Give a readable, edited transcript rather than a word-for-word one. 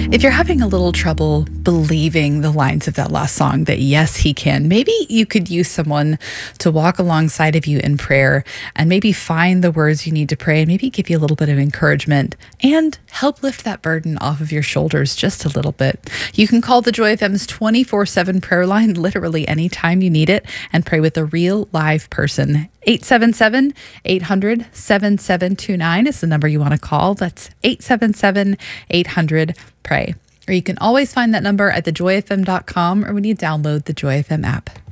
If you're having a little trouble believing the lines of that last song that yes, he can, maybe you could use someone to walk alongside of you in prayer and maybe find the words you need to pray and maybe give you a little bit of encouragement and help lift that burden off of your shoulders just a little bit. You can call the Joy FM's 24/7 prayer line literally anytime you need it and pray with a real live person. 877-800-7729 is the number you want to call. That's 877-800-PRAY. Or you can always find that number at thejoyfm.com or when you download the Joy FM app.